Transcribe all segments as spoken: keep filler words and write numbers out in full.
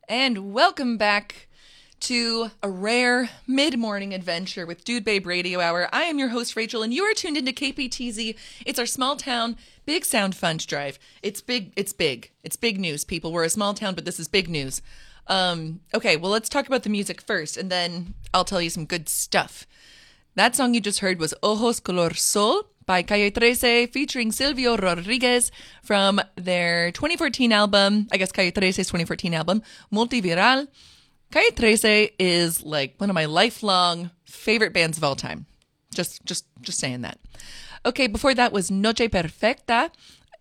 and welcome back to a rare mid-morning adventure with Dude Babe Radio Hour. I am your host, Rachel, and you are tuned into K P T Z. It's our small town, big sound fund drive. It's big, it's big. It's big news, people. We're a small town, but this is big news. Um, okay, well, let's talk about the music first, and then I'll tell you some good stuff. That song you just heard was Ojos Color Sol by Calle thirteen featuring Silvio Rodriguez from their twenty fourteen album, I guess Calle thirteen's twenty fourteen album, Multiviral. Calle thirteen is like one of my lifelong favorite bands of all time. Just just just saying that. Okay, before that was Noche Perfecta,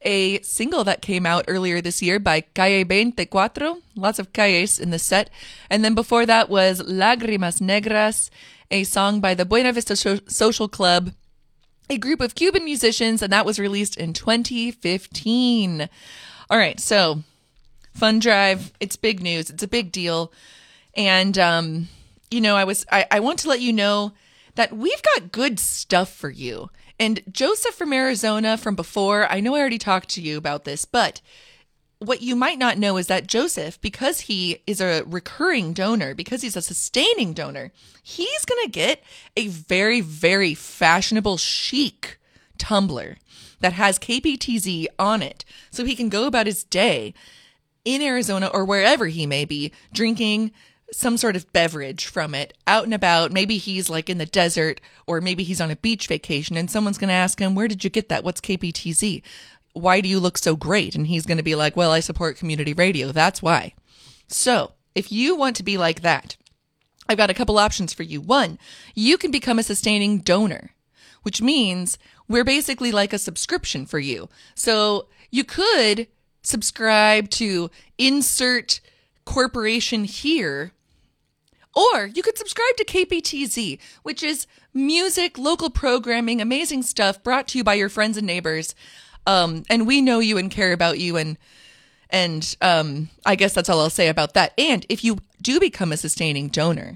a single that came out earlier this year by Calle twenty-four. Lots of calles in the set. And then before that was Lágrimas Negras, a song by the Buena Vista Social Club, a group of Cuban musicians, and that was released in twenty fifteen. All right, so Fun Drive, it's big news. It's a big deal. And, um, you know, I was I, I want to let you know that we've got good stuff for you. And Joseph from Arizona from before, I know I already talked to you about this, but what you might not know is that Joseph, because he is a recurring donor, because he's a sustaining donor, he's going to get a very, very fashionable, chic tumbler that has K P T Z on it. So he can go about his day in Arizona or wherever he may be, drinking some sort of beverage from it, out and about. Maybe he's like in the desert, or maybe he's on a beach vacation, and someone's going to ask him, where did you get that? What's K P T Z? Why do you look so great? And he's going to be like, well, I support community radio. That's why. So if you want to be like that, I've got a couple options for you. One, you can become a sustaining donor, which means we're basically like a subscription for you. So you could subscribe to insert corporation here, or you could subscribe to K P T Z, which is music, local programming, amazing stuff brought to you by your friends and neighbors. Um, and we know you and care about you, and and um, I guess that's all I'll say about that. And if you do become a sustaining donor,